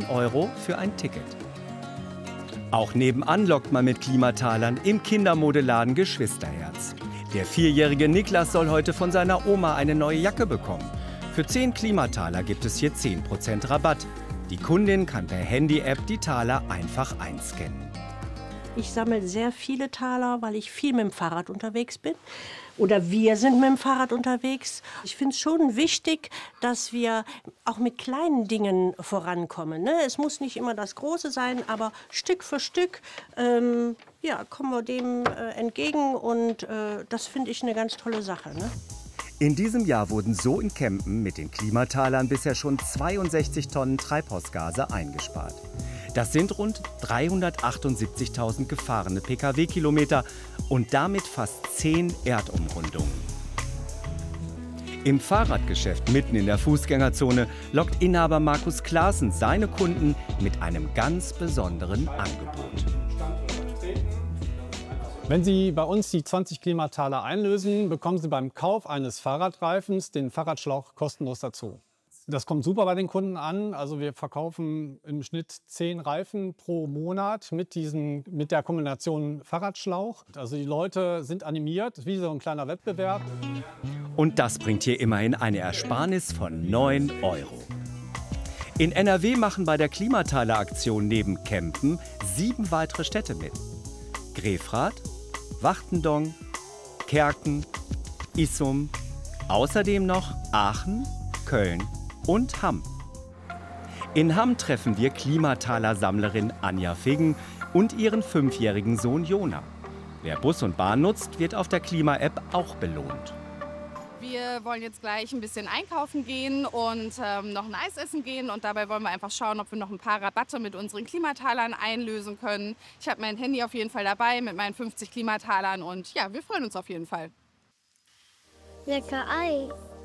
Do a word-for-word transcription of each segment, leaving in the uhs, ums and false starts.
Euro für ein Ticket. Auch nebenan lockt man mit Klimatalern im Kindermodeladen Geschwisterherz. Der vierjährige Niklas soll heute von seiner Oma eine neue Jacke bekommen. Für zehn Klimataler gibt es hier zehn Prozent Rabatt. Die Kundin kann per Handy-App die Taler einfach einscannen. Ich sammle sehr viele Taler, weil ich viel mit dem Fahrrad unterwegs bin. Oder wir sind mit dem Fahrrad unterwegs. Ich finde es schon wichtig, dass wir auch mit kleinen Dingen vorankommen. Ne? Es muss nicht immer das Große sein, aber Stück für Stück ähm, ja, kommen wir dem äh, entgegen. Und äh, das finde ich eine ganz tolle Sache. Ne? In diesem Jahr wurden so in Kempen mit den Klimatalern bisher schon zweiundsechzig Tonnen Treibhausgase eingespart. Das sind rund dreihundertachtundsiebzigtausend gefahrene Pkw-Kilometer und damit fast zehn Erdumrundungen. Im Fahrradgeschäft mitten in der Fußgängerzone lockt Inhaber Markus Klaassen seine Kunden mit einem ganz besonderen Angebot. Wenn Sie bei uns die zwanzig Klimataler einlösen, bekommen Sie beim Kauf eines Fahrradreifens den Fahrradschlauch kostenlos dazu. Das kommt super bei den Kunden an. Also wir verkaufen im Schnitt zehn Reifen pro Monat mit, diesem, mit der Kombination Fahrradschlauch. Also die Leute sind animiert, wie so ein kleiner Wettbewerb. Und das bringt hier immerhin eine Ersparnis von neun Euro. In N R W machen bei der Klimataler-Aktion neben Kempen sieben weitere Städte mit. Grefrath, Wachtendonk, Kerken, Issum, außerdem noch Aachen, Köln und Hamm. In Hamm treffen wir Klimataler-Sammlerin Anja Figgen und ihren fünfjährigen Sohn Jona. Wer Bus und Bahn nutzt, wird auf der Klima-App auch belohnt. Wir wollen jetzt gleich ein bisschen einkaufen gehen und ähm, noch ein Eis essen gehen. Und dabei wollen wir einfach schauen, ob wir noch ein paar Rabatte mit unseren Klimatalern einlösen können. Ich habe mein Handy auf jeden Fall dabei mit meinen fünfzig Klimatalern. Und ja, wir freuen uns auf jeden Fall. Lecker Ei.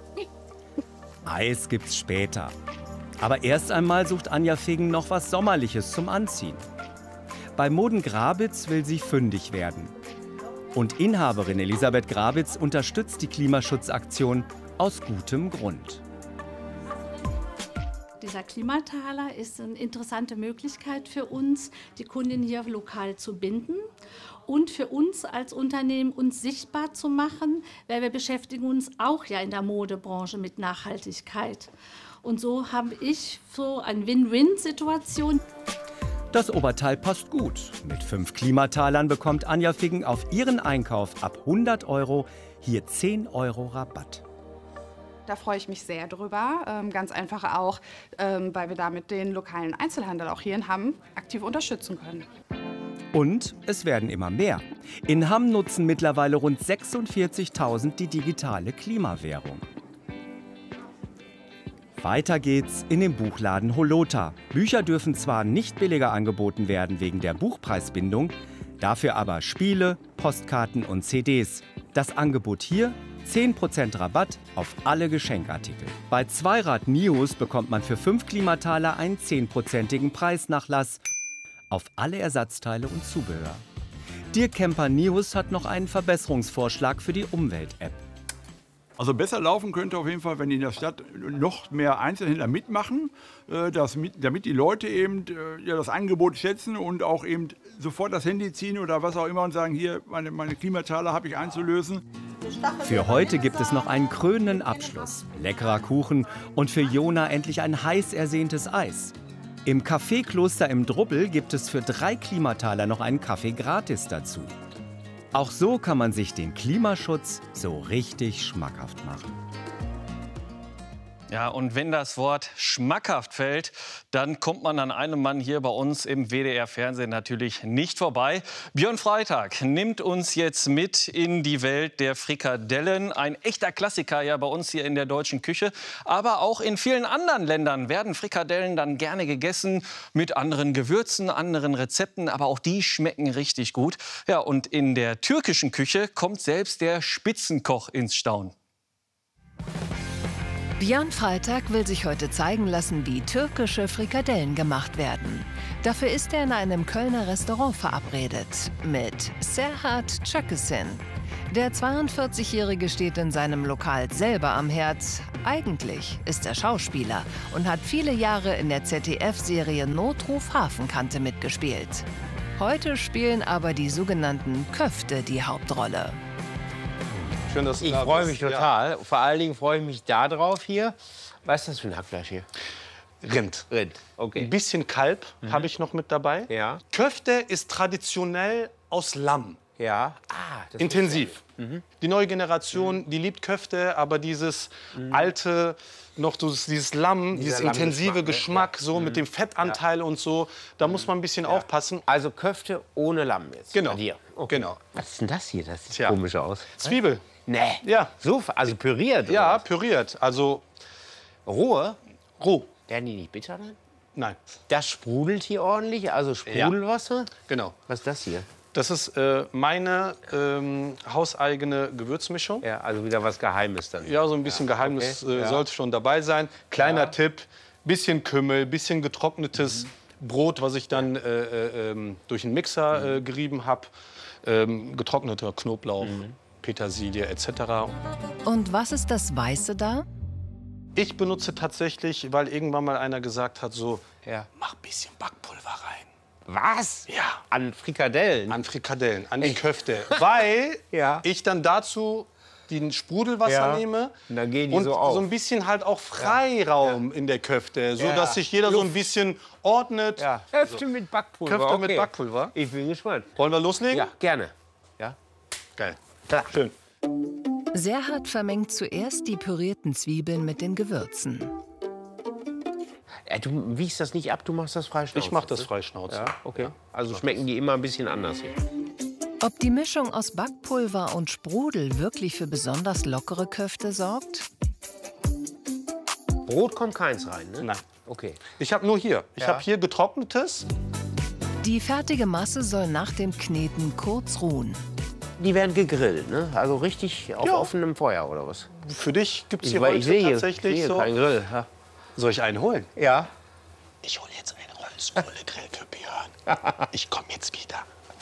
Eis gibt's später. Aber erst einmal sucht Anja Figgen noch was Sommerliches zum Anziehen. Bei Moden Grabitz will sie fündig werden. Und Inhaberin Elisabeth Grabitz unterstützt die Klimaschutzaktion aus gutem Grund. Dieser Klimataler ist eine interessante Möglichkeit für uns, die Kunden hier lokal zu binden und für uns als Unternehmen uns sichtbar zu machen, weil wir beschäftigen uns auch ja in der Modebranche mit Nachhaltigkeit. Und so habe ich so eine Win-Win-Situation. Das Oberteil passt gut. Mit fünf Klimatalern bekommt Anja Figgen auf ihren Einkauf ab hundert Euro hier zehn Euro Rabatt. Da freue ich mich sehr drüber. Ähm, ganz einfach auch, ähm, weil wir damit den lokalen Einzelhandel auch hier in Hamm aktiv unterstützen können. Und es werden immer mehr. In Hamm nutzen mittlerweile rund sechsundvierzigtausend die digitale Klimawährung. Weiter geht's in dem Buchladen Holota. Bücher dürfen zwar nicht billiger angeboten werden wegen der Buchpreisbindung, dafür aber Spiele, Postkarten und C Ds. Das Angebot hier: zehn Prozent Rabatt auf alle Geschenkartikel. Bei Zweirad News bekommt man für fünf Klimataler einen zehnprozentigen Preisnachlass auf alle Ersatzteile und Zubehör. Dir Camper News hat noch einen Verbesserungsvorschlag für die Umwelt-App. Also besser laufen könnte auf jeden Fall, wenn in der Stadt noch mehr Einzelhändler mitmachen, äh, das mit, damit die Leute eben äh, ja, das Angebot schätzen und auch eben sofort das Handy ziehen oder was auch immer und sagen, hier, meine, meine Klimataler habe ich einzulösen. Für heute gibt es noch einen krönenden Abschluss. Leckerer Kuchen und für Jona endlich ein heiß ersehntes Eis. Im Café Kloster im Druppel gibt es für drei Klimataler noch einen Kaffee gratis dazu. Auch so kann man sich den Klimaschutz so richtig schmackhaft machen. Ja, und wenn das Wort schmackhaft fällt, dann kommt man an einem Mann hier bei uns im W D R-Fernsehen natürlich nicht vorbei. Björn Freitag nimmt uns jetzt mit in die Welt der Frikadellen. Ein echter Klassiker ja bei uns hier in der deutschen Küche. Aber auch in vielen anderen Ländern werden Frikadellen dann gerne gegessen mit anderen Gewürzen, anderen Rezepten. Aber auch die schmecken richtig gut. Ja, und in der türkischen Küche kommt selbst der Spitzenkoch ins Staunen. Björn Freitag will sich heute zeigen lassen, wie türkische Frikadellen gemacht werden. Dafür ist er in einem Kölner Restaurant verabredet mit Serhat Çakısin. Der zweiundvierzigjährige steht in seinem Lokal selber am Herd. Eigentlich ist er Schauspieler und hat viele Jahre in der Z D F-Serie Notruf Hafenkante mitgespielt. Heute spielen aber die sogenannten Köfte die Hauptrolle. Schön, dass du ich freue mich total. Ja. Vor allen Dingen freue ich mich darauf hier. Was ist das für ein Hackfleisch hier? Rind. Rind, okay. Ein bisschen Kalb mhm. habe ich noch mit dabei. Ja. Köfte ist traditionell aus Lamm. Ja. Ah, das intensiv. Mhm. Die neue Generation, mhm. die liebt Köfte, aber dieses mhm. alte, noch dieses Lamm, Dieser dieses intensive Geschmack, Geschmack ja. so mhm. mit dem Fettanteil ja. und so, da mhm. muss man ein bisschen ja. aufpassen. Also Köfte ohne Lamm jetzt. Genau. Bei dir. Okay. Genau. Was ist denn das hier? Das sieht Tja. komisch aus. Zwiebel. Nee. Ja. So, also püriert? Ja, oder? püriert. Also rohe? Roh. Werden die nicht bitter dann? Nein. Das sprudelt hier ordentlich, also Sprudelwasser? Ja. Genau. Was ist das hier? Das ist äh, meine ähm, hauseigene Gewürzmischung. Ja, also wieder was Geheimes dann. Ja, so ein bisschen ja, Geheimnis okay. äh, ja. sollte schon dabei sein. Kleiner ja. Tipp, bisschen Kümmel, bisschen getrocknetes mhm. Brot, was ich dann äh, äh, durch einen Mixer mhm. äh, gerieben habe. Ähm, getrockneter Knoblauch, mhm. Petersilie et cetera. Und was ist das Weiße da? Ich benutze tatsächlich, weil irgendwann mal einer gesagt hat, so, ja. mach ein bisschen Backpulver rein. Was? Ja. An Frikadellen? An Frikadellen, an die Köfte. Weil ja. ich dann dazu den Sprudelwasser ja. nehme und, dann gehen die und so, auf. so ein bisschen halt auch Freiraum ja. in der Köfte, so ja. dass sich jeder Luft. so ein bisschen ordnet. Ja. Köfte mit Backpulver. Köfte okay. mit Backpulver. Ich bin gespannt. Wollen wir loslegen? Ja, gerne. Ja. Geil. Klar. Schön. Serhat vermengt zuerst die pürierten Zwiebeln mit den Gewürzen. Ja, du wiegst das nicht ab, du machst das freischnauze. Ich mach das freischnauze. Ja, okay. Also schmecken die immer ein bisschen anders hier. Ob die Mischung aus Backpulver und Sprudel wirklich für besonders lockere Köfte sorgt? Brot kommt keins rein, ne? Nein. Okay. Ich habe nur hier. Ich ja. habe hier getrocknetes. Die fertige Masse soll nach dem Kneten kurz ruhen. Die werden gegrillt, ne? Also richtig auf ja. offenem Feuer oder was? Für dich gibt es hier ich, heute ich sehe tatsächlich hier so. keinen Grill. Ja. Soll ich einen holen? Ja. Ich hole jetzt einen Holzkohlegrill für Björn. Ich komme jetzt wieder.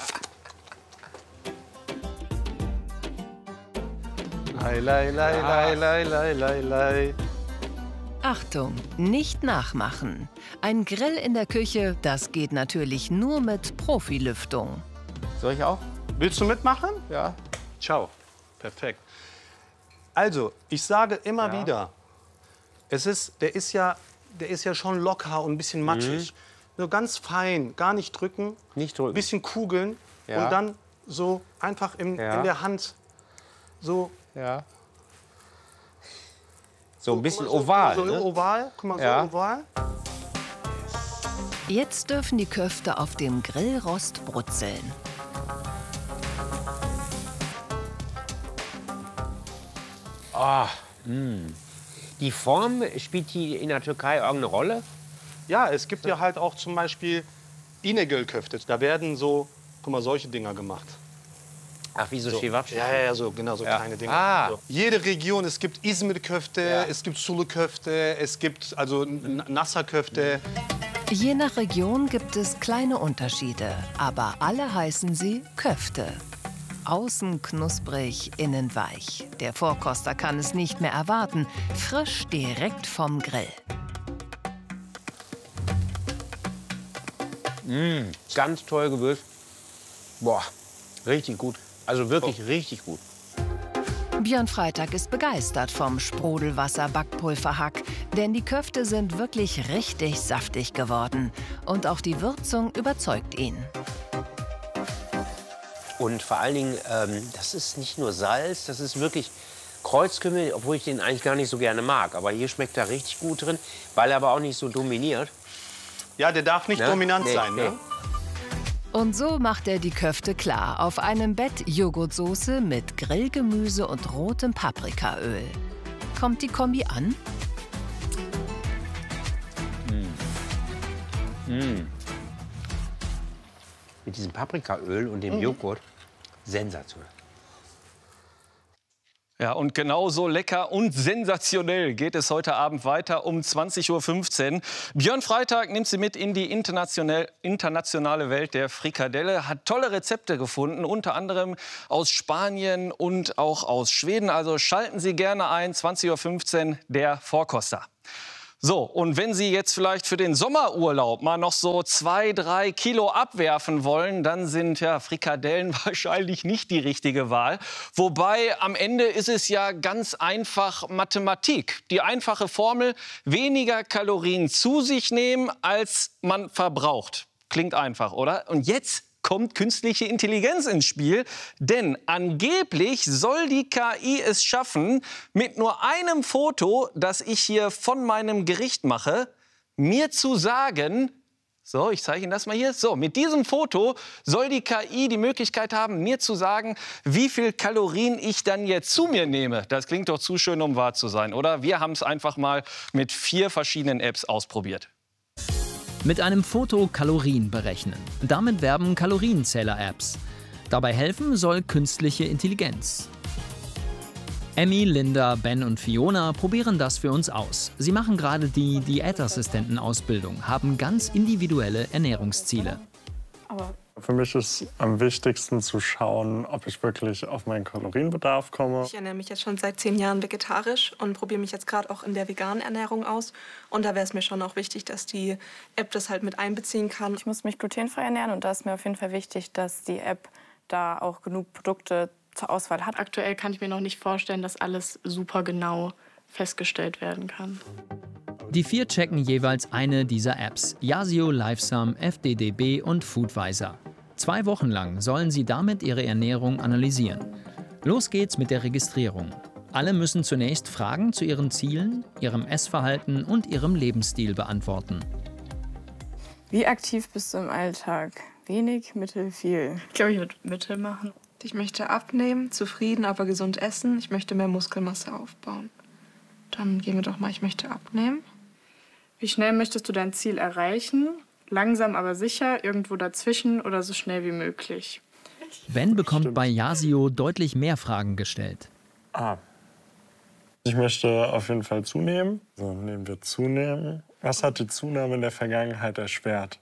Lei, lei, lei, lei, lei, lei, lei, lei. Achtung, nicht nachmachen. Ein Grill in der Küche, das geht natürlich nur mit Profilüftung. Soll ich auch? Willst du mitmachen? Ja. Ciao. Perfekt. Also, ich sage immer ja. wieder, es ist, der, ist ja, der ist ja schon locker und ein bisschen matschig. Mhm. Nur ganz fein, gar nicht drücken. Nicht drücken. Ein bisschen kugeln ja. und dann so einfach im, ja. in der Hand so. Ja. So ein bisschen so, oval. So, ne? so oval. Guck mal, ja. so oval. Jetzt dürfen die Köfte auf dem Grillrost brutzeln. Oh, mh. Die Form, spielt die in der Türkei irgendeine Rolle? Ja, es gibt ja halt auch zum Beispiel İnegöl-Köfte. Da werden so, guck mal, solche Dinger gemacht. Ach, wie so, so. Şivapşi? Ja, ja, ja, so, genau, so ja. kleine Dinger. Ah. So. Jede Region, es gibt İzmir-Köfte, ja. es gibt Sulu-Köfte, es gibt also Nasser-Köfte. Je nach Region gibt es kleine Unterschiede, aber alle heißen sie Köfte. Außen knusprig, innen weich. Der Vorkoster kann es nicht mehr erwarten. Frisch direkt vom Grill. Mmh, ganz toll gewürzt. Boah, richtig gut. Also wirklich oh. richtig gut. Björn Freitag ist begeistert vom Sprudelwasser-Backpulverhack, denn die Köfte sind wirklich richtig saftig geworden. Und auch die Würzung überzeugt ihn. Und vor allen Dingen, ähm, das ist nicht nur Salz, das ist wirklich Kreuzkümmel, obwohl ich den eigentlich gar nicht so gerne mag. Aber hier schmeckt er richtig gut drin, weil er aber auch nicht so dominiert. Ja, der darf nicht ne? dominant nee, sein, nee. ne? Und so macht er die Köfte klar auf einem Bett Joghurtsoße mit Grillgemüse und rotem Paprikaöl. Kommt die Kombi an? Mm. Mm. Mit diesem Paprikaöl und dem mm. Joghurt sensationell. Ja, und genauso lecker und sensationell geht es heute Abend weiter um zwanzig Uhr fünfzehn. Björn Freitag nimmt Sie mit in die internationale, internationale Welt der Frikadelle, hat tolle Rezepte gefunden, unter anderem aus Spanien und auch aus Schweden. Also schalten Sie gerne ein, zwanzig Uhr fünfzehn, der Vorkoster. So, und wenn Sie jetzt vielleicht für den Sommerurlaub mal noch so zwei, drei Kilo abwerfen wollen, dann sind ja Frikadellen wahrscheinlich nicht die richtige Wahl. Wobei am Ende ist es ja ganz einfach Mathematik. Die einfache Formel: weniger Kalorien zu sich nehmen, als man verbraucht. Klingt einfach, oder? Und jetzt kommt künstliche Intelligenz ins Spiel. Denn angeblich soll die K I es schaffen, mit nur einem Foto, das ich hier von meinem Gericht mache, mir zu sagen, so, ich zeige Ihnen das mal hier, so, mit diesem Foto soll die K I die Möglichkeit haben, mir zu sagen, wie viel Kalorien ich dann jetzt zu mir nehme. Das klingt doch zu schön, um wahr zu sein, oder? Wir haben es einfach mal mit vier verschiedenen Apps ausprobiert. Mit einem Foto Kalorien berechnen. Damit werben Kalorienzähler-Apps. Dabei helfen soll künstliche Intelligenz. Emmy, Linda, Ben und Fiona probieren das für uns aus. Sie machen gerade die Diätassistenten-Ausbildung, haben ganz individuelle Ernährungsziele. Aber für mich ist am wichtigsten zu schauen, ob ich wirklich auf meinen Kalorienbedarf komme. Ich ernähre mich jetzt schon seit zehn Jahren vegetarisch und probiere mich jetzt gerade auch in der veganen Ernährung aus. Und da wäre es mir schon auch wichtig, dass die App das halt mit einbeziehen kann. Ich muss mich glutenfrei ernähren und da ist mir auf jeden Fall wichtig, dass die App da auch genug Produkte zur Auswahl hat. Aktuell kann ich mir noch nicht vorstellen, dass alles super genau festgestellt werden kann. Die vier checken jeweils eine dieser Apps: Yasio, Lifesum, F D D B und Foodvisor. Zwei Wochen lang sollen sie damit ihre Ernährung analysieren. Los geht's mit der Registrierung. Alle müssen zunächst Fragen zu ihren Zielen, ihrem Essverhalten und ihrem Lebensstil beantworten. Wie aktiv bist du im Alltag? Wenig, mittel, viel? Ich glaube, ich würde mittel machen. Ich möchte abnehmen, zufrieden, aber gesund essen. Ich möchte mehr Muskelmasse aufbauen. Dann gehen wir doch mal, ich möchte abnehmen. Wie schnell möchtest du dein Ziel erreichen? Langsam, aber sicher, irgendwo dazwischen oder so schnell wie möglich? Ben bekommt Stimmt. bei Yasio deutlich mehr Fragen gestellt. Ah. Ich möchte auf jeden Fall zunehmen. So, nehmen wir zunehmen. Was hat die Zunahme in der Vergangenheit erschwert?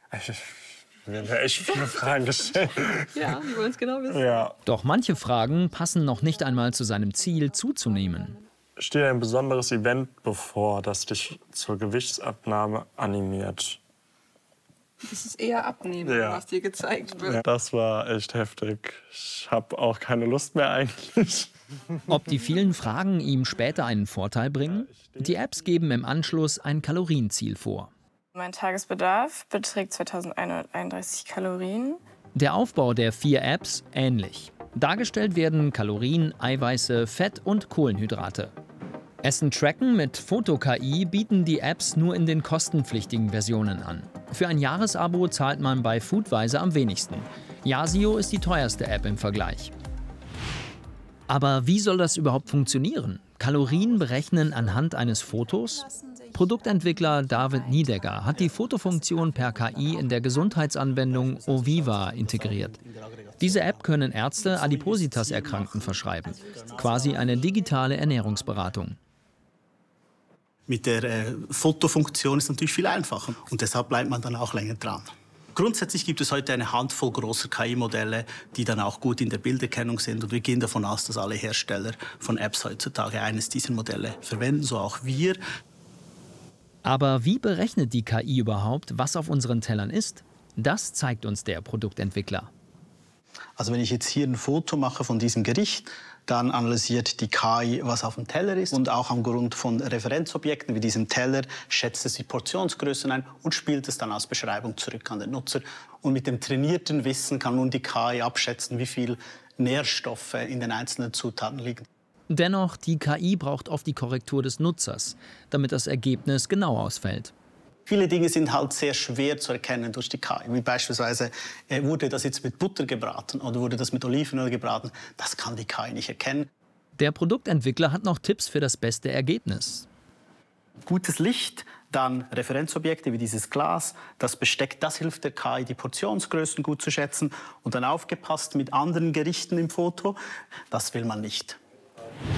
Wir haben ja echt viele Fragen gestellt. Ja, wir wollen es genau wissen. Ja. Doch manche Fragen passen noch nicht einmal zu seinem Ziel, zuzunehmen. Steht ein besonderes Event bevor, das dich zur Gewichtsabnahme animiert? Das ist eher Abnehmen, ja. was dir gezeigt wird. Ja, das war echt heftig. Ich habe auch keine Lust mehr eigentlich. Ob die vielen Fragen ihm später einen Vorteil bringen? Die Apps geben im Anschluss ein Kalorienziel vor. Mein Tagesbedarf beträgt zweitausendeinhunderteinunddreißig Kalorien. Der Aufbau der vier Apps ähnlich. Dargestellt werden Kalorien, Eiweiße, Fett und Kohlenhydrate. Essen tracken mit Foto-K I bieten die Apps nur in den kostenpflichtigen Versionen an. Für ein Jahresabo zahlt man bei Foodvisor am wenigsten. Yasio ist die teuerste App im Vergleich. Aber wie soll das überhaupt funktionieren? Kalorien berechnen anhand eines Fotos? Produktentwickler David Niedegger hat die Fotofunktion per K I in der Gesundheitsanwendung Oviva integriert. Diese App können Ärzte Adipositas-Erkrankten verschreiben. Quasi eine digitale Ernährungsberatung. Mit der äh, Fotofunktion ist es natürlich viel einfacher und deshalb bleibt man dann auch länger dran. Grundsätzlich gibt es heute eine Handvoll großer K I-Modelle, die dann auch gut in der Bilderkennung sind. Und wir gehen davon aus, dass alle Hersteller von Apps heutzutage eines dieser Modelle verwenden, so auch wir. Aber wie berechnet die K I überhaupt, was auf unseren Tellern ist? Das zeigt uns der Produktentwickler. Also wenn ich jetzt hier ein Foto mache von diesem Gericht, dann analysiert die K I, was auf dem Teller ist. Und auch aufgrund von Referenzobjekten wie diesem Teller schätzt es die Portionsgrößen ein und spielt es dann als Beschreibung zurück an den Nutzer. Und mit dem trainierten Wissen kann nun die K I abschätzen, wie viel Nährstoffe in den einzelnen Zutaten liegen. Dennoch, die K I braucht oft die Korrektur des Nutzers, damit das Ergebnis genau ausfällt. Viele Dinge sind halt sehr schwer zu erkennen durch die K I. Wie beispielsweise, äh, wurde das jetzt mit Butter gebraten oder wurde das mit Olivenöl gebraten? Das kann die K I nicht erkennen. Der Produktentwickler hat noch Tipps für das beste Ergebnis. Gutes Licht, dann Referenzobjekte wie dieses Glas, das Besteck, das hilft der K I, die Portionsgrößen gut zu schätzen. Und dann aufgepasst mit anderen Gerichten im Foto, das will man nicht.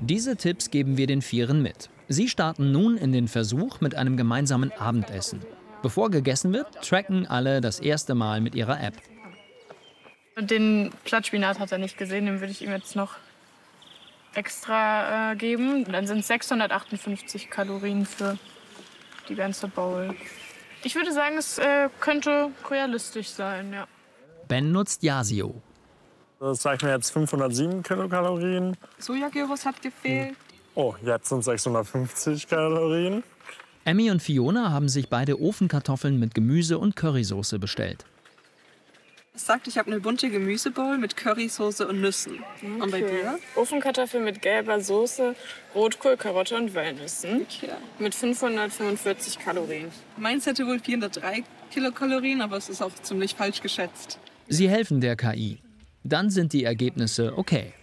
Diese Tipps geben wir den Vieren mit. Sie starten nun in den Versuch mit einem gemeinsamen Abendessen. Bevor gegessen wird, tracken alle das erste Mal mit ihrer App. Den Blattspinat hat er nicht gesehen, den würde ich ihm jetzt noch extra äh, geben. Dann sind es sechshundertachtundfünfzig Kalorien für die ganze Bowl. Ich würde sagen, es äh, könnte realistisch sein, ja. Ben nutzt Yasio. Das zeigt mir jetzt fünfhundertsieben Kilokalorien. Sojagyros hat gefehlt. Oh, jetzt sind sechshundertfünfzig Kalorien. Emmy und Fiona haben sich beide Ofenkartoffeln mit Gemüse und Currysoße bestellt. Es sagt, ich habe eine bunte Gemüsebowl mit Currysoße und Nüssen. Okay. Und bei dir? Ofenkartoffeln mit gelber Soße, Rotkohl, Karotte und Walnüssen. Okay. Mit fünfhundertfünfundvierzig Kalorien. Meins hätte wohl vierhundertdrei Kilokalorien, aber es ist auch ziemlich falsch geschätzt. Sie helfen der K I. Dann sind die Ergebnisse okay.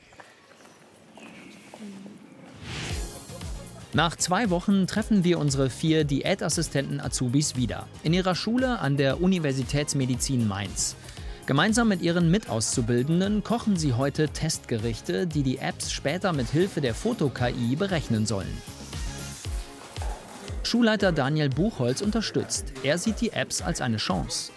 Nach zwei Wochen treffen wir unsere vier Diätassistenten-Azubis wieder. In ihrer Schule an der Universitätsmedizin Mainz. Gemeinsam mit ihren Mitauszubildenden kochen sie heute Testgerichte, die die Apps später mit Hilfe der Foto-K I berechnen sollen. Schulleiter Daniel Buchholz unterstützt. Er sieht die Apps als eine Chance.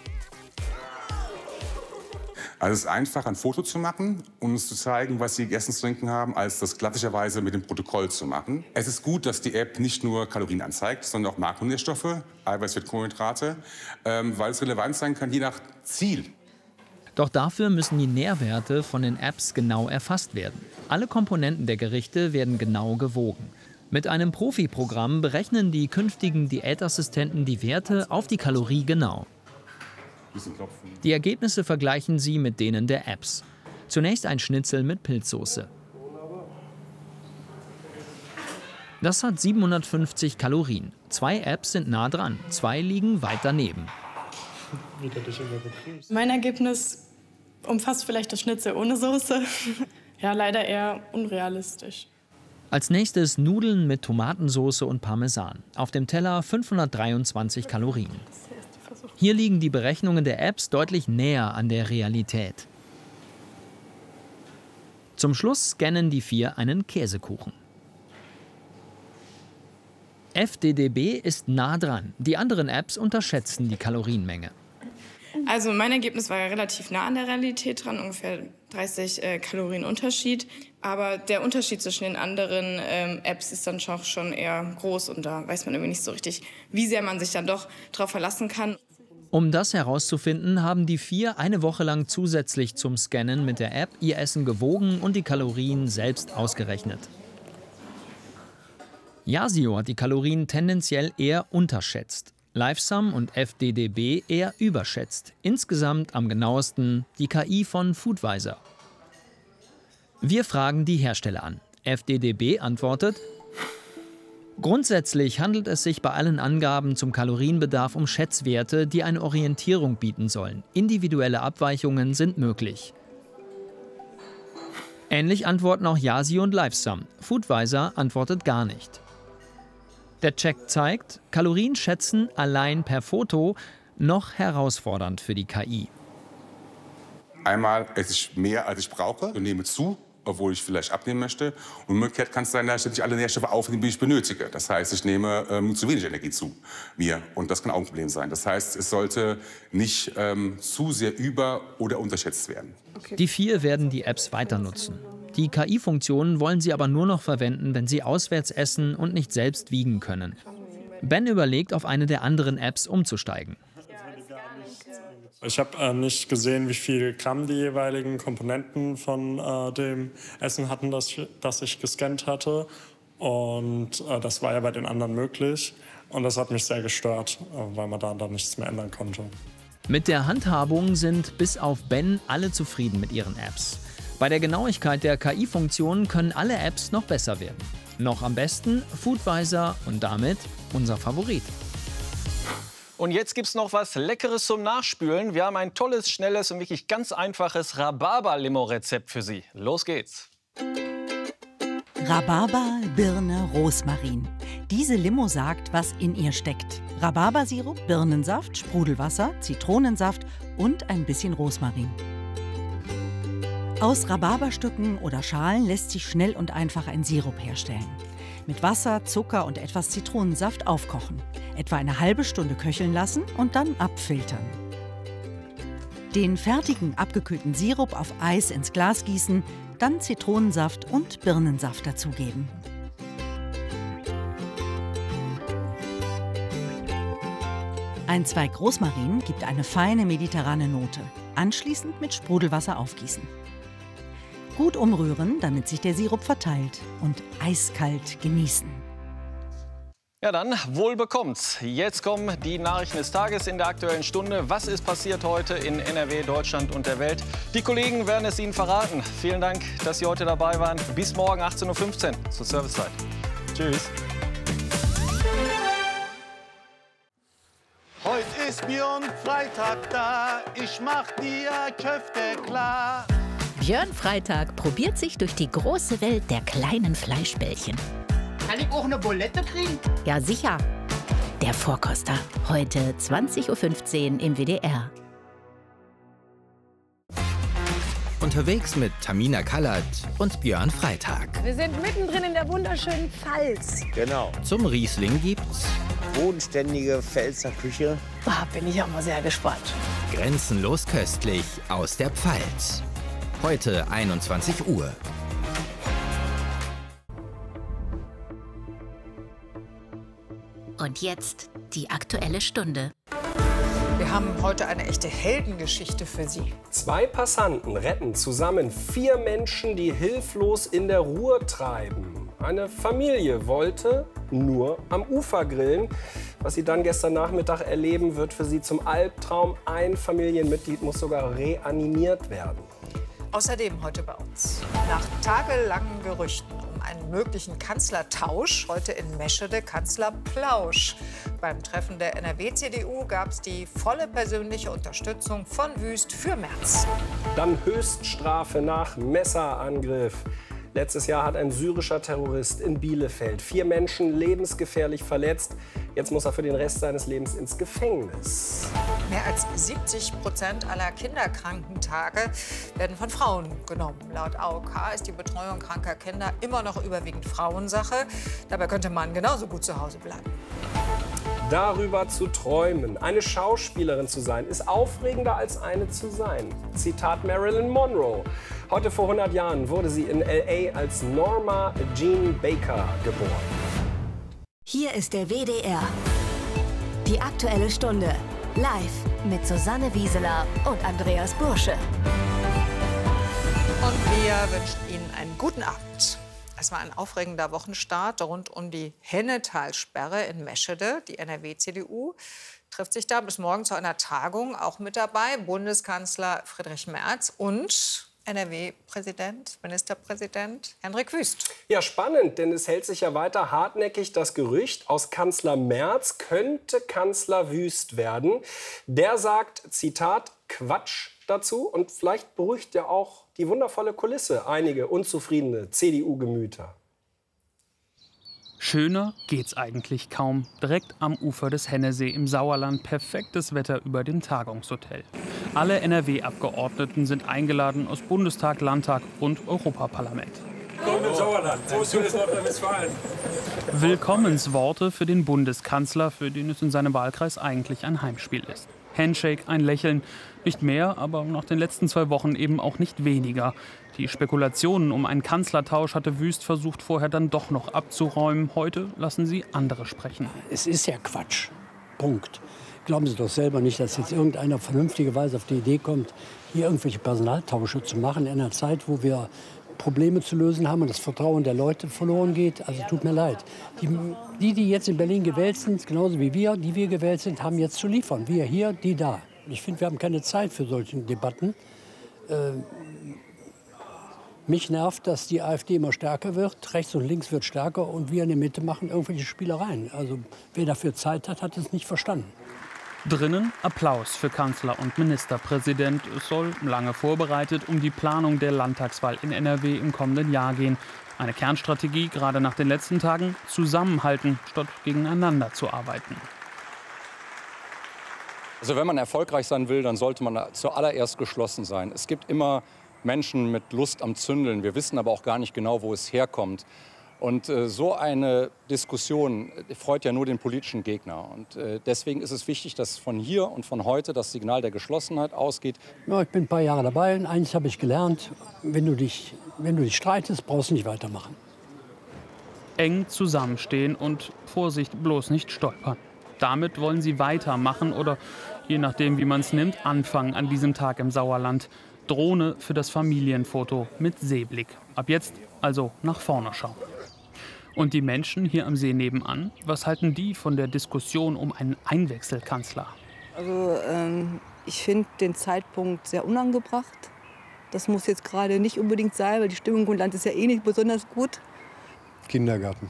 Also es ist einfach, ein Foto zu machen und uns zu zeigen, was Sie gegessen zu trinken haben, als das klassischerweise mit dem Protokoll zu machen. Es ist gut, dass die App nicht nur Kalorien anzeigt, sondern auch Makronährstoffe, Eiweiß, Kohlenhydrate, ähm, weil es relevant sein kann, je nach Ziel. Doch dafür müssen die Nährwerte von den Apps genau erfasst werden. Alle Komponenten der Gerichte werden genau gewogen. Mit einem Profi-Programm berechnen die künftigen Diätassistenten die Werte auf die Kalorie genau. Die Ergebnisse vergleichen sie mit denen der Apps. Zunächst ein Schnitzel mit Pilzsoße. Das hat siebenhundertfünfzig Kalorien. Zwei Apps sind nah dran, zwei liegen weit daneben. Mein Ergebnis umfasst vielleicht das Schnitzel ohne Soße. Ja, leider eher unrealistisch. Als nächstes Nudeln mit Tomatensauce und Parmesan. Auf dem Teller fünfhundertdreiundzwanzig Kalorien. Hier liegen die Berechnungen der Apps deutlich näher an der Realität. Zum Schluss scannen die vier einen Käsekuchen. F D D B ist nah dran. Die anderen Apps unterschätzen die Kalorienmenge. Also mein Ergebnis war ja relativ nah an der Realität dran, ungefähr dreißig äh, Kalorien Unterschied. Aber der Unterschied zwischen den anderen ähm, Apps ist dann auch schon eher groß und da weiß man irgendwie nicht so richtig, wie sehr man sich dann doch darauf verlassen kann. Um das herauszufinden, haben die vier eine Woche lang zusätzlich zum Scannen mit der App ihr Essen gewogen und die Kalorien selbst ausgerechnet. Yasio hat die Kalorien tendenziell eher unterschätzt. Livesum und F D D B eher überschätzt. Insgesamt am genauesten die K I von Foodvisor. Wir fragen die Hersteller an. F D D B antwortet: Grundsätzlich handelt es sich bei allen Angaben zum Kalorienbedarf um Schätzwerte, die eine Orientierung bieten sollen. Individuelle Abweichungen sind möglich. Ähnlich antworten auch Yasio und Livesum. Foodvisor antwortet gar nicht. Der Check zeigt, Kalorien schätzen allein per Foto noch herausfordernd für die K I. Einmal esse ich mehr, als ich brauche und nehme zu, obwohl ich vielleicht abnehmen möchte. Und umgekehrt kann es sein, dass ich alle Nährstoffe aufnehme, die ich benötige. Das heißt, ich nehme ähm, zu wenig Energie zu mir. Und das kann auch ein Problem sein. Das heißt, es sollte nicht ähm, zu sehr über- oder unterschätzt werden. Okay. Die vier werden die Apps weiter nutzen. Die K I-Funktionen wollen sie aber nur noch verwenden, wenn sie auswärts essen und nicht selbst wiegen können. Ben überlegt, auf eine der anderen Apps umzusteigen. Ich habe äh, nicht gesehen, wie viel Gramm die jeweiligen Komponenten von äh, dem Essen hatten, das ich, das ich gescannt hatte. Und äh, das war ja bei den anderen möglich. Und das hat mich sehr gestört, äh, weil man da dann nichts mehr ändern konnte. Mit der Handhabung sind bis auf Ben alle zufrieden mit ihren Apps. Bei der Genauigkeit der K I-Funktionen können alle Apps noch besser werden. Noch am besten Foodvisor und damit unser Favorit. Und jetzt gibt's noch was Leckeres zum Nachspülen. Wir haben ein tolles, schnelles und wirklich ganz einfaches Rhabarber-Limo-Rezept für Sie. Los geht's! Rhabarber, Birne, Rosmarin. Diese Limo sagt, was in ihr steckt. Rhabarbersirup, Birnensaft, Sprudelwasser, Zitronensaft und ein bisschen Rosmarin. Aus Rhabarberstücken oder Schalen lässt sich schnell und einfach ein Sirup herstellen. Mit Wasser, Zucker und etwas Zitronensaft aufkochen. Etwa eine halbe Stunde köcheln lassen und dann abfiltern. Den fertigen, abgekühlten Sirup auf Eis ins Glas gießen, dann Zitronensaft und Birnensaft dazugeben. Ein Zweig Rosmarin gibt eine feine mediterrane Note. Anschließend mit Sprudelwasser aufgießen. Gut umrühren, damit sich der Sirup verteilt und eiskalt genießen. Ja, dann wohl bekommt's. Jetzt kommen die Nachrichten des Tages in der Aktuellen Stunde. Was ist passiert heute in N R W, Deutschland und der Welt? Die Kollegen werden es Ihnen verraten. Vielen Dank, dass Sie heute dabei waren. Bis morgen achtzehn Uhr fünfzehn zur Servicezeit. Tschüss. Heute ist Björn Freitag da, ich mach dir Köfte klar. Björn Freitag probiert sich durch die große Welt der kleinen Fleischbällchen. Kann ich auch eine Bulette kriegen? Ja, sicher. Der Vorkoster. Heute zwanzig Uhr fünfzehn im W D R. Unterwegs mit Tamina Kallert und Björn Freitag. Wir sind mittendrin in der wunderschönen Pfalz. Genau. Zum Riesling gibt's bodenständige Pfälzer Küche. Ah, bin ich auch mal sehr gespannt. Grenzenlos köstlich aus der Pfalz. Heute einundzwanzig Uhr. Und jetzt die Aktuelle Stunde. Wir haben heute eine echte Heldengeschichte für Sie. Zwei Passanten retten zusammen vier Menschen, die hilflos in der Ruhr treiben. Eine Familie wollte nur am Ufer grillen. Was sie dann gestern Nachmittag erleben, wird für sie zum Albtraum. Ein Familienmitglied muss sogar reanimiert werden. Außerdem heute bei uns. Nach tagelangen Gerüchten um einen möglichen Kanzlertausch, heute in Meschede Kanzlerplausch. Beim Treffen der N R W-C D U gab es die volle persönliche Unterstützung von Wüst für Merz. Dann Höchststrafe nach Messerangriff. Letztes Jahr hat ein syrischer Terrorist in Bielefeld vier Menschen lebensgefährlich verletzt. Jetzt muss er für den Rest seines Lebens ins Gefängnis. Mehr als siebzig Prozent aller Kinderkrankentage werden von Frauen genommen. Laut A O K ist die Betreuung kranker Kinder immer noch überwiegend Frauensache. Dabei könnte man genauso gut zu Hause bleiben. Darüber zu träumen, eine Schauspielerin zu sein, ist aufregender als eine zu sein. Zitat Marilyn Monroe. Heute vor hundert Jahren wurde sie in L A als Norma Jean Baker geboren. Hier ist der W D R. Die Aktuelle Stunde. Live mit Susanne Wieseler und Andreas Bursche. Und wir wünschen Ihnen einen guten Abend. Es war ein aufregender Wochenstart rund um die Hennetalsperre in Meschede. Die N R W-C D U trifft sich da bis morgen zu einer Tagung. Auch mit dabei Bundeskanzler Friedrich Merz und N R W-Präsident, Ministerpräsident Hendrik Wüst. Ja, spannend, denn es hält sich ja weiter hartnäckig das Gerücht, aus Kanzler Merz könnte Kanzler Wüst werden. Der sagt, Zitat, Quatsch dazu und vielleicht beruhigt ja auch die wundervolle Kulisse einige unzufriedene C D U-Gemüter. Schöner geht's eigentlich kaum. Direkt am Ufer des Hennesee im Sauerland perfektes Wetter über dem Tagungshotel. Alle N R W-Abgeordneten sind eingeladen aus Bundestag, Landtag und Europaparlament. Willkommen im Sauerland, großes Nordrhein-Westfalen. Willkommensworte für den Bundeskanzler, für den es in seinem Wahlkreis eigentlich ein Heimspiel ist. Handshake, ein Lächeln, nicht mehr, aber nach den letzten zwei Wochen eben auch nicht weniger. Die Spekulationen um einen Kanzlertausch hatte Wüst versucht, vorher dann doch noch abzuräumen. Heute lassen sie andere sprechen. Es ist ja Quatsch. Punkt. Glauben Sie doch selber nicht, dass jetzt irgendeiner vernünftigerweise auf die Idee kommt, hier irgendwelche Personaltausche zu machen in einer Zeit, wo wir Probleme zu lösen haben und das Vertrauen der Leute verloren geht. Also tut mir leid. Die, die, die jetzt in Berlin gewählt sind, genauso wie wir, die wir gewählt sind, haben jetzt zu liefern. Wir hier, die da. Ich finde, wir haben keine Zeit für solche Debatten. Äh, mich nervt, dass die AfD immer stärker wird. Rechts und links wird stärker und wir in der Mitte machen irgendwelche Spielereien. Also wer dafür Zeit hat, hat es nicht verstanden. Drinnen Applaus für Kanzler und Ministerpräsident. Es soll, lange vorbereitet, um die Planung der Landtagswahl in N R W im kommenden Jahr gehen. Eine Kernstrategie, gerade nach den letzten Tagen, zusammenhalten, statt gegeneinander zu arbeiten. Also wenn man erfolgreich sein will, dann sollte man zuallererst geschlossen sein. Es gibt immer Menschen mit Lust am Zündeln. Wir wissen aber auch gar nicht genau, wo es herkommt. Und äh, so eine Diskussion freut ja nur den politischen Gegner. Und äh, deswegen ist es wichtig, dass von hier und von heute das Signal der Geschlossenheit ausgeht. Ja, ich bin ein paar Jahre dabei und eins habe ich gelernt, wenn du dich, wenn du dich streitest, brauchst du nicht weitermachen. Eng zusammenstehen und Vorsicht, bloß nicht stolpern. Damit wollen sie weitermachen oder, je nachdem wie man es nimmt, anfangen an diesem Tag im Sauerland. Drohne für das Familienfoto mit Seeblick. Ab jetzt also nach vorne schauen. Und die Menschen hier am See nebenan, was halten die von der Diskussion um einen Einwechselkanzler? Also ähm, ich finde den Zeitpunkt sehr unangebracht. Das muss jetzt gerade nicht unbedingt sein, weil die Stimmung im Land ist ja eh nicht besonders gut. Kindergarten.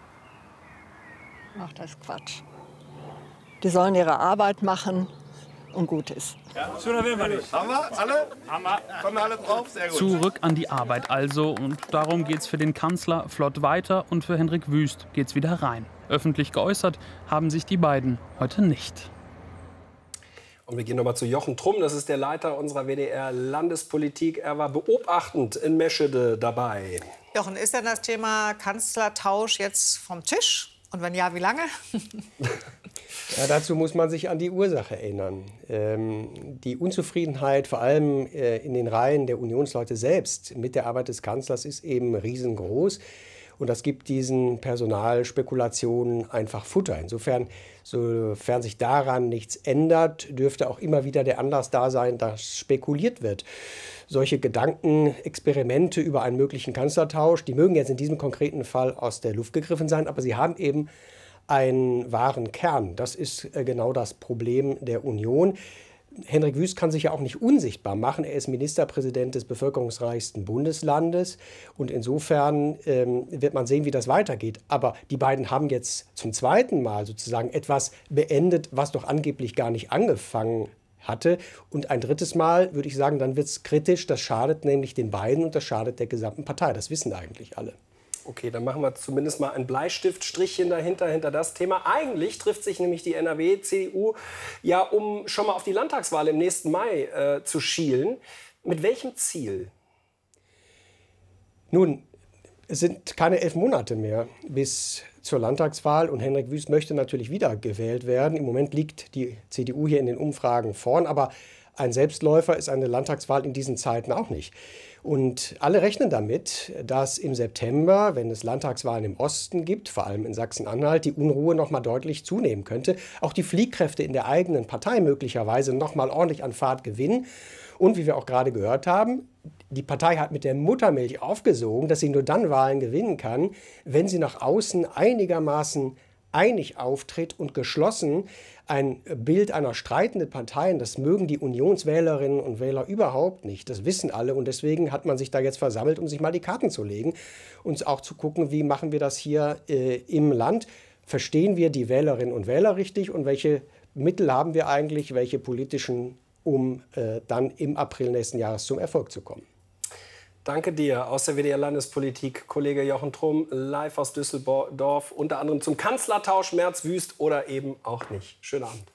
Ach, das ist Quatsch. Die sollen ihre Arbeit machen und gut ist. Ja, schöner werden wir nicht. Haben wir alle? Haben wir. Kommen wir alle drauf? Sehr gut. Zurück an die Arbeit also. Und darum geht's für den Kanzler flott weiter. Und für Hendrik Wüst geht's wieder rein. Öffentlich geäußert haben sich die beiden heute nicht. Und wir gehen noch mal zu Jochen Trumm. Das ist der Leiter unserer W D R-Landespolitik. Er war beobachtend in Meschede dabei. Jochen, ist denn das Thema Kanzlertausch jetzt vom Tisch? Und wenn ja, wie lange? Ja, dazu muss man sich an die Ursache erinnern. Ähm, die Unzufriedenheit, vor allem äh, in den Reihen der Unionsleute selbst, mit der Arbeit des Kanzlers ist eben riesengroß. Und das gibt diesen Personalspekulationen einfach Futter. Insofern, sofern sich daran nichts ändert, dürfte auch immer wieder der Anlass da sein, dass spekuliert wird. Solche Gedankenexperimente über einen möglichen Kanzlertausch, die mögen jetzt in diesem konkreten Fall aus der Luft gegriffen sein, aber sie haben eben einen wahren Kern. Das ist genau das Problem der Union. Hendrik Wüst kann sich ja auch nicht unsichtbar machen. Er ist Ministerpräsident des bevölkerungsreichsten Bundeslandes. Und insofern ähm, wird man sehen, wie das weitergeht. Aber die beiden haben jetzt zum zweiten Mal sozusagen etwas beendet, was doch angeblich gar nicht angefangen hatte. Und ein drittes Mal würde ich sagen, dann wird es kritisch. Das schadet nämlich den beiden und das schadet der gesamten Partei. Das wissen eigentlich alle. Okay, dann machen wir zumindest mal ein Bleistiftstrichchen dahinter, hinter das Thema. Eigentlich trifft sich nämlich die N R W-C D U ja, um schon mal auf die Landtagswahl im nächsten Mai äh, zu schielen. Mit welchem Ziel? Nun, es sind keine elf Monate mehr bis zur Landtagswahl und Hendrik Wüst möchte natürlich wieder gewählt werden. Im Moment liegt die C D U hier in den Umfragen vorn, aber ein Selbstläufer ist eine Landtagswahl in diesen Zeiten auch nicht. Und alle rechnen damit, dass im September, wenn es Landtagswahlen im Osten gibt, vor allem in Sachsen-Anhalt, die Unruhe noch mal deutlich zunehmen könnte. Auch die Fliehkräfte in der eigenen Partei möglicherweise noch mal ordentlich an Fahrt gewinnen. Und wie wir auch gerade gehört haben, die Partei hat mit der Muttermilch aufgesogen, dass sie nur dann Wahlen gewinnen kann, wenn sie nach außen einigermaßen einig auftritt und geschlossen. Ein Bild einer streitenden Partei, das mögen die Unionswählerinnen und Wähler überhaupt nicht. Das wissen alle und deswegen hat man sich da jetzt versammelt, um sich mal die Karten zu legen und auch zu gucken, wie machen wir das hier äh, im Land. Verstehen wir die Wählerinnen und Wähler richtig und welche Mittel haben wir eigentlich, welche politischen, um äh, dann im April nächsten Jahres zum Erfolg zu kommen. Danke dir aus der W D R-Landespolitik, Kollege Jochen Trumm, live aus Düsseldorf, unter anderem zum Kanzlertausch Merz-Wüst oder eben auch nicht. Schönen Abend.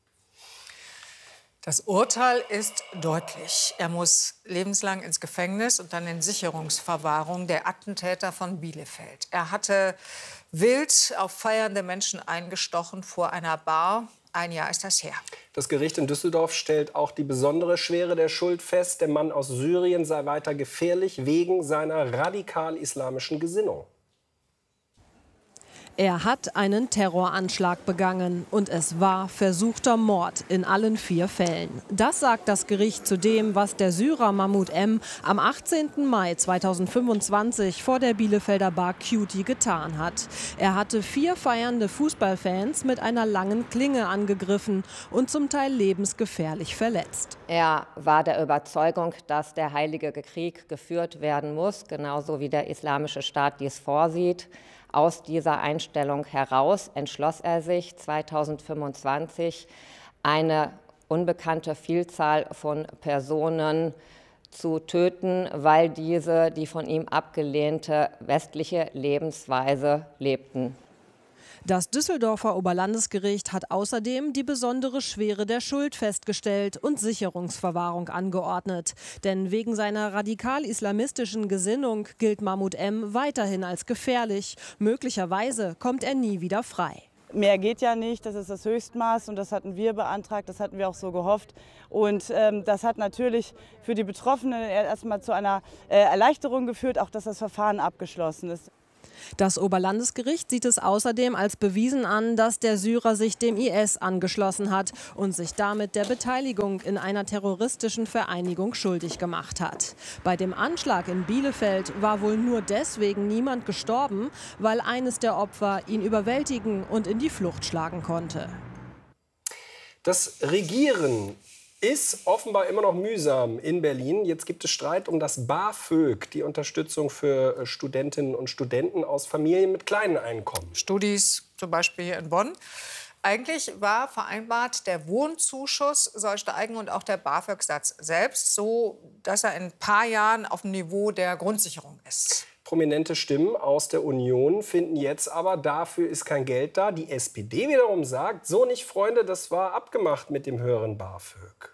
Das Urteil ist deutlich. Er muss lebenslang ins Gefängnis und dann in Sicherungsverwahrung, der Attentäter von Bielefeld. Er hatte wild auf feiernde Menschen eingestochen vor einer Bar. Ein Jahr ist das her. Das Gericht in Düsseldorf stellt auch die besondere Schwere der Schuld fest. Der Mann aus Syrien sei weiter gefährlich wegen seiner radikal-islamischen Gesinnung. Er hat einen Terroranschlag begangen und es war versuchter Mord in allen vier Fällen. Das sagt das Gericht zu dem, was der Syrer Mahmoud M. am achtzehnten Mai zweitausendfünfundzwanzig vor der Bielefelder Bar Cutie getan hat. Er hatte vier feiernde Fußballfans mit einer langen Klinge angegriffen und zum Teil lebensgefährlich verletzt. Er war der Überzeugung, dass der Heilige Krieg geführt werden muss, genauso wie der Islamische Staat dies vorsieht. Aus dieser Einstellung heraus entschloss er sich zweitausendfünfundzwanzig, eine unbekannte Vielzahl von Personen zu töten, weil diese die von ihm abgelehnte westliche Lebensweise lebten. Das Düsseldorfer Oberlandesgericht hat außerdem die besondere Schwere der Schuld festgestellt und Sicherungsverwahrung angeordnet. Denn wegen seiner radikal-islamistischen Gesinnung gilt Mahmoud M. weiterhin als gefährlich. Möglicherweise kommt er nie wieder frei. Mehr geht ja nicht, das ist das Höchstmaß und das hatten wir beantragt, das hatten wir auch so gehofft. Und ähm, das hat natürlich für die Betroffenen erstmal zu einer äh, Erleichterung geführt, auch dass das Verfahren abgeschlossen ist. Das Oberlandesgericht sieht es außerdem als bewiesen an, dass der Syrer sich dem I S angeschlossen hat und sich damit der Beteiligung in einer terroristischen Vereinigung schuldig gemacht hat. Bei dem Anschlag in Bielefeld war wohl nur deswegen niemand gestorben, weil eines der Opfer ihn überwältigen und in die Flucht schlagen konnte. Das Regieren ist offenbar immer noch mühsam in Berlin. Jetzt gibt es Streit um das BAföG, die Unterstützung für Studentinnen und Studenten aus Familien mit kleinen Einkommen. Studis zum Beispiel hier in Bonn. Eigentlich war vereinbart, der Wohnzuschuss soll steigen und auch der BAföG-Satz selbst, so dass er in ein paar Jahren auf dem Niveau der Grundsicherung ist. Prominente Stimmen aus der Union finden jetzt aber, dafür ist kein Geld da. Die S P D wiederum sagt, so nicht, Freunde, das war abgemacht mit dem höheren BAföG.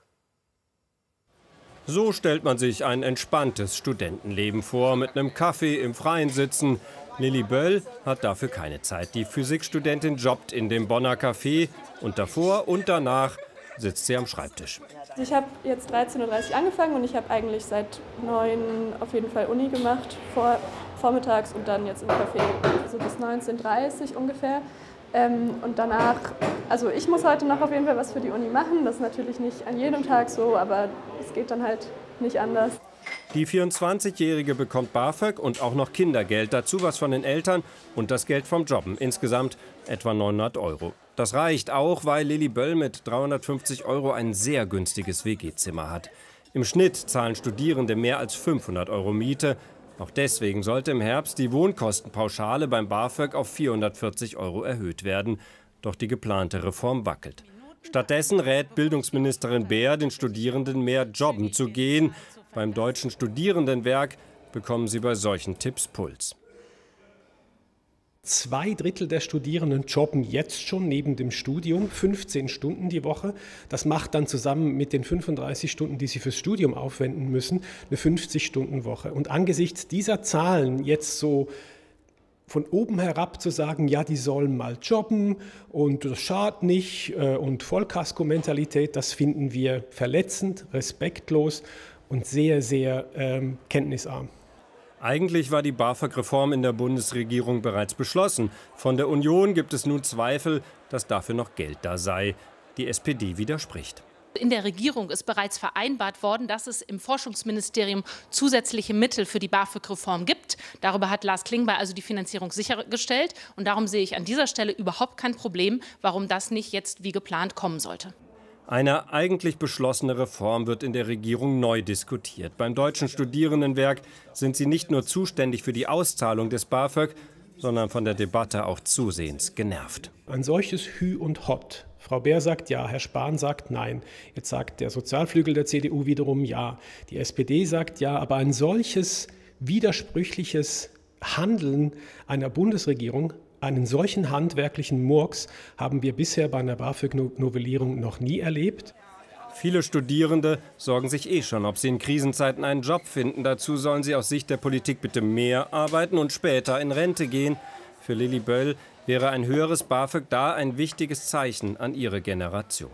So stellt man sich ein entspanntes Studentenleben vor, mit einem Kaffee im Freien sitzen. Lilly Böll hat dafür keine Zeit. Die Physikstudentin jobbt in dem Bonner Café und davor und danach sitzt sie am Schreibtisch. Ich habe jetzt dreizehn Uhr dreißig angefangen und ich habe eigentlich seit neun auf jeden Fall Uni gemacht, vor, vormittags und dann jetzt im Café so bis neunzehn Uhr dreißig ungefähr. Ähm, und danach, also ich muss heute noch auf jeden Fall was für die Uni machen. Das ist natürlich nicht an jedem Tag so, aber es geht dann halt nicht anders. Die vierundzwanzigjährige bekommt BAföG und auch noch Kindergeld, dazu was von den Eltern und das Geld vom Jobben, insgesamt etwa neunhundert Euro. Das reicht auch, weil Lilly Böll mit dreihundertfünfzig Euro ein sehr günstiges W G-Zimmer hat. Im Schnitt zahlen Studierende mehr als fünfhundert Euro Miete. Auch deswegen sollte im Herbst die Wohnkostenpauschale beim BAföG auf vierhundertvierzig Euro erhöht werden. Doch die geplante Reform wackelt. Stattdessen rät Bildungsministerin Beer den Studierenden, mehr jobben zu gehen. Beim Deutschen Studierendenwerk bekommen sie bei solchen Tipps Puls. Zwei Drittel der Studierenden jobben jetzt schon neben dem Studium fünfzehn Stunden die Woche. Das macht dann zusammen mit den fünfunddreißig Stunden, die sie fürs Studium aufwenden müssen, eine fünfzig-Stunden-Woche. Und angesichts dieser Zahlen jetzt so von oben herab zu sagen, ja, die sollen mal jobben und das schadet nicht und Vollkasko-Mentalität, das finden wir verletzend, respektlos und sehr, sehr ähm, kenntnisarm. Eigentlich war die BAföG-Reform in der Bundesregierung bereits beschlossen. Von der Union gibt es nun Zweifel, dass dafür noch Geld da sei. Die S P D widerspricht. In der Regierung ist bereits vereinbart worden, dass es im Forschungsministerium zusätzliche Mittel für die BAföG-Reform gibt. Darüber hat Lars Klingbeil also die Finanzierung sichergestellt. Und darum sehe ich an dieser Stelle überhaupt kein Problem, warum das nicht jetzt wie geplant kommen sollte. Eine eigentlich beschlossene Reform wird in der Regierung neu diskutiert. Beim Deutschen Studierendenwerk sind sie nicht nur zuständig für die Auszahlung des BAföG, sondern von der Debatte auch zusehends genervt. Ein solches Hü und Hott. Frau Beer sagt ja, Herr Spahn sagt nein. Jetzt sagt der Sozialflügel der C D U wiederum ja. Die S P D sagt ja, aber ein solches widersprüchliches Handeln einer Bundesregierung, einen solchen handwerklichen Murks haben wir bisher bei einer BAföG-Novellierung noch nie erlebt. Viele Studierende sorgen sich eh schon, ob sie in Krisenzeiten einen Job finden. Dazu sollen sie aus Sicht der Politik bitte mehr arbeiten und später in Rente gehen. Für Lilly Böll wäre ein höheres BAföG da ein wichtiges Zeichen an ihre Generation.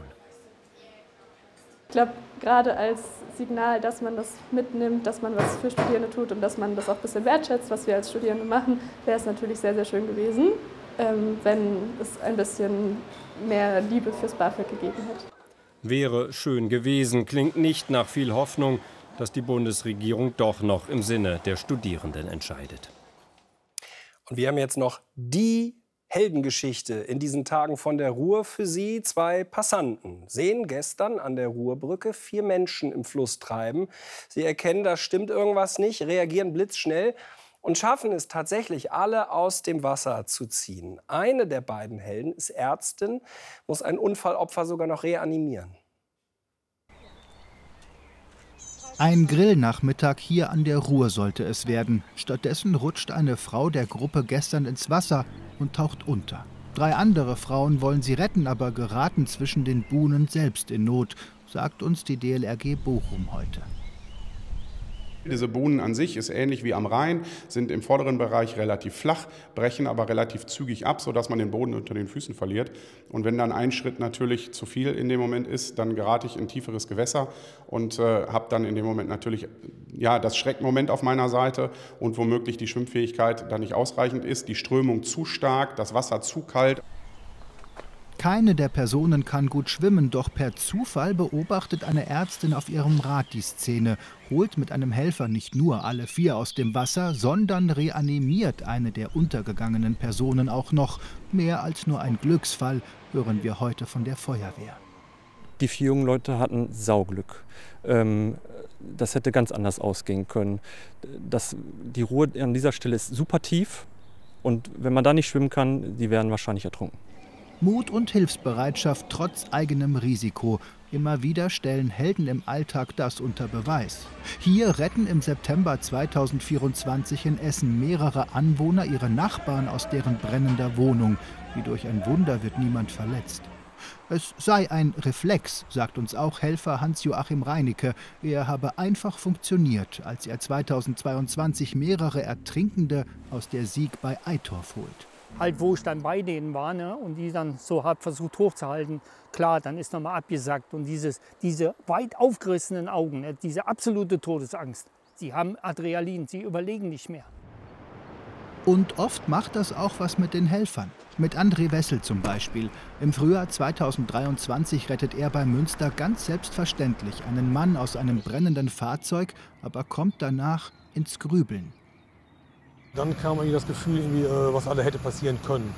Ich glaube, gerade als Signal, dass man das mitnimmt, dass man was für Studierende tut und dass man das auch ein bisschen wertschätzt, was wir als Studierende machen, wäre es natürlich sehr, sehr schön gewesen, ähm, wenn es ein bisschen mehr Liebe fürs BAföG gegeben hätte. Wäre schön gewesen, klingt nicht nach viel Hoffnung, dass die Bundesregierung doch noch im Sinne der Studierenden entscheidet. Und wir haben jetzt noch die Heldengeschichte in diesen Tagen von der Ruhr für Sie. Zwei Passanten sehen gestern an der Ruhrbrücke vier Menschen im Fluss treiben. Sie erkennen, da stimmt irgendwas nicht, reagieren blitzschnell und schaffen es tatsächlich, alle aus dem Wasser zu ziehen. Eine der beiden Helden ist Ärztin, muss ein Unfallopfer sogar noch reanimieren. Ein Grillnachmittag hier an der Ruhr sollte es werden. Stattdessen rutscht eine Frau der Gruppe gestern ins Wasser und taucht unter. Drei andere Frauen wollen sie retten, aber geraten zwischen den Buhnen selbst in Not, sagt uns die D L R G Bochum heute. Diese Buhnen an sich ist ähnlich wie am Rhein, sind im vorderen Bereich relativ flach, brechen aber relativ zügig ab, sodass man den Boden unter den Füßen verliert. Und wenn dann ein Schritt natürlich zu viel in dem Moment ist, dann gerate ich in tieferes Gewässer und äh, habe dann in dem Moment natürlich ja, das Schreckmoment auf meiner Seite und womöglich die Schwimmfähigkeit dann nicht ausreichend ist, die Strömung zu stark, das Wasser zu kalt. Keine der Personen kann gut schwimmen, doch per Zufall beobachtet eine Ärztin auf ihrem Rad die Szene, holt mit einem Helfer nicht nur alle vier aus dem Wasser, sondern reanimiert eine der untergegangenen Personen auch noch. Mehr als nur ein Glücksfall, hören wir heute von der Feuerwehr. Die vier jungen Leute hatten Sauglück. Ähm, das hätte ganz anders ausgehen können. Das, die Ruhr an dieser Stelle ist super tief und wenn man da nicht schwimmen kann, die wären wahrscheinlich ertrunken. Mut und Hilfsbereitschaft trotz eigenem Risiko. Immer wieder stellen Helden im Alltag das unter Beweis. Hier retten im September zweitausendvierundzwanzig in Essen mehrere Anwohner ihre Nachbarn aus deren brennender Wohnung. Wie durch ein Wunder wird niemand verletzt. Es sei ein Reflex, sagt uns auch Helfer Hans-Joachim Reinicke. Er habe einfach funktioniert, als er zweitausendzweiundzwanzig mehrere Ertrinkende aus der Sieg bei Eitorf holt. Halt, wo ich dann bei denen war, ne, und die dann so hab versucht hochzuhalten, klar, dann ist nochmal abgesackt. Und dieses, diese weit aufgerissenen Augen, ne, diese absolute Todesangst, sie haben Adrenalin, sie überlegen nicht mehr. Und oft macht das auch was mit den Helfern. Mit André Wessel zum Beispiel. Im Frühjahr zweitausenddreiundzwanzig rettet er bei Münster ganz selbstverständlich einen Mann aus einem brennenden Fahrzeug, aber kommt danach ins Grübeln. Dann kam irgendwie das Gefühl, irgendwie, was alle hätte passieren können.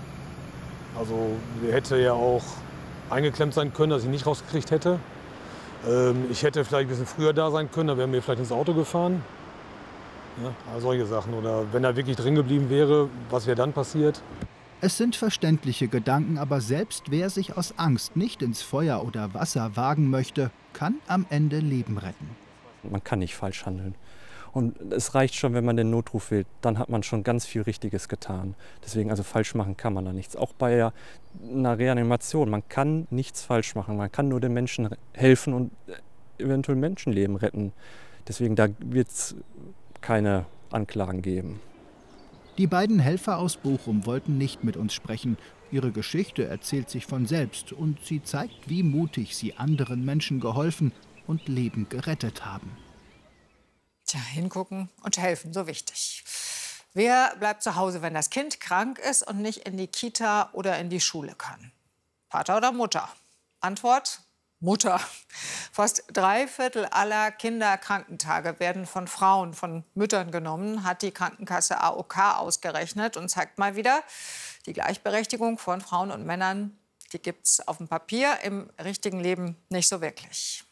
Also er hätte ja auch eingeklemmt sein können, dass ich nicht rausgekriegt hätte. Ich hätte vielleicht ein bisschen früher da sein können, dann wären wir vielleicht ins Auto gefahren. Ja, also solche Sachen. Oder wenn er wirklich drin geblieben wäre, was wäre dann passiert? Es sind verständliche Gedanken, aber selbst wer sich aus Angst nicht ins Feuer oder Wasser wagen möchte, kann am Ende Leben retten. Man kann nicht falsch handeln. Und es reicht schon, wenn man den Notruf wählt, dann hat man schon ganz viel Richtiges getan. Deswegen, also falsch machen kann man da nichts. Auch bei einer Reanimation, man kann nichts falsch machen. Man kann nur den Menschen helfen und eventuell Menschenleben retten. Deswegen, da wird es keine Anklagen geben. Die beiden Helfer aus Bochum wollten nicht mit uns sprechen. Ihre Geschichte erzählt sich von selbst und sie zeigt, wie mutig sie anderen Menschen geholfen und Leben gerettet haben. Tja, hingucken und helfen, so wichtig. Wer bleibt zu Hause, wenn das Kind krank ist und nicht in die Kita oder in die Schule kann? Vater oder Mutter? Antwort: Mutter. Fast drei Viertel aller Kinderkrankentage werden von Frauen, von Müttern genommen, hat die Krankenkasse A O K ausgerechnet und zeigt mal wieder, die Gleichberechtigung von Frauen und Männern, die gibt's auf dem Papier, im richtigen Leben nicht so wirklich.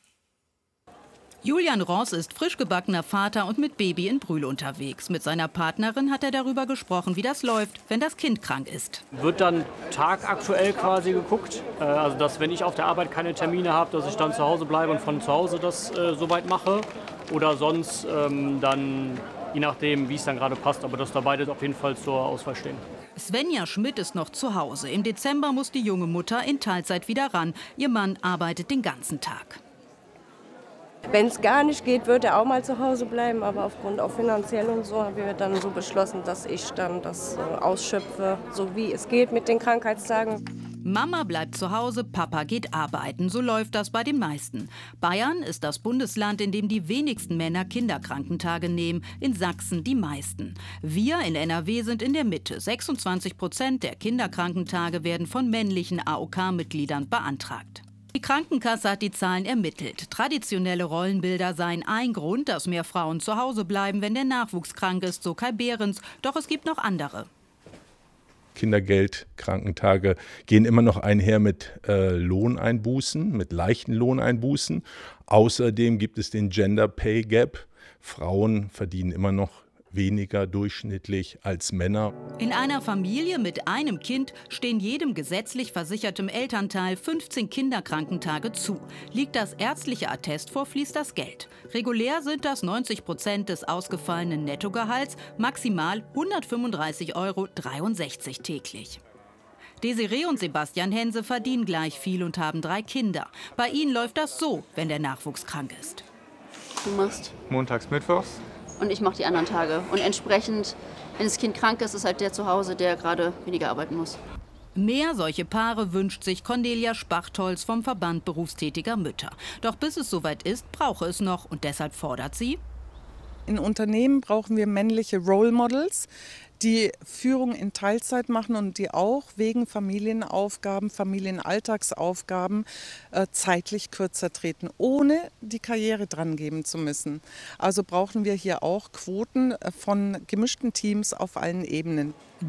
Julian Ross ist frisch gebackener Vater und mit Baby in Brühl unterwegs. Mit seiner Partnerin hat er darüber gesprochen, wie das läuft, wenn das Kind krank ist. Wird dann tagaktuell quasi geguckt, äh, also dass wenn ich auf der Arbeit keine Termine habe, dass ich dann zu Hause bleibe und von zu Hause das äh, soweit mache. Oder sonst ähm, dann, je nachdem, wie es dann gerade passt, aber dass da beide auf jeden Fall zur Auswahl stehen. Svenja Schmidt ist noch zu Hause. Im Dezember muss die junge Mutter in Teilzeit wieder ran. Ihr Mann arbeitet den ganzen Tag. Wenn es gar nicht geht, würde er auch mal zu Hause bleiben. Aber aufgrund auch finanziell und so haben wir dann so beschlossen, dass ich dann das äh, ausschöpfe, so wie es geht mit den Krankheitstagen. Mama bleibt zu Hause, Papa geht arbeiten. So läuft das bei den meisten. Bayern ist das Bundesland, in dem die wenigsten Männer Kinderkrankentage nehmen, in Sachsen die meisten. Wir in N R W sind in der Mitte. sechsundzwanzig Prozent der Kinderkrankentage werden von männlichen A O K-Mitgliedern beantragt. Die Krankenkasse hat die Zahlen ermittelt. Traditionelle Rollenbilder seien ein Grund, dass mehr Frauen zu Hause bleiben, wenn der Nachwuchs krank ist, so Kai Behrens. Doch es gibt noch andere. Kindergeld, Krankentage gehen immer noch einher mit äh, Lohneinbußen, mit leichten Lohneinbußen. Außerdem gibt es den Gender Pay Gap. Frauen verdienen immer noch weniger durchschnittlich als Männer. In einer Familie mit einem Kind stehen jedem gesetzlich versichertem Elternteil fünfzehn Kinderkrankentage zu. Liegt das ärztliche Attest vor, fließt das Geld. Regulär sind das neunzig Prozent des ausgefallenen Nettogehalts, maximal hundertfünfunddreißig Euro dreiundsechzig täglich. Desiree und Sebastian Hense verdienen gleich viel und haben drei Kinder. Bei ihnen läuft das so, wenn der Nachwuchs krank ist. Du machst montags, mittwochs. Und ich mache die anderen Tage. Und entsprechend, wenn das Kind krank ist, ist halt der zu Hause, der gerade weniger arbeiten muss. Mehr solche Paare wünscht sich Cornelia Spachtholz vom Verband berufstätiger Mütter. Doch bis es soweit ist, brauche es noch. Und deshalb fordert sie: In Unternehmen brauchen wir männliche Role Models, die Führung in Teilzeit machen und die auch wegen Familienaufgaben, Familienalltagsaufgaben äh, zeitlich kürzer treten, ohne die Karriere drangeben zu müssen. Also brauchen wir hier auch Quoten von gemischten Teams auf allen Ebenen.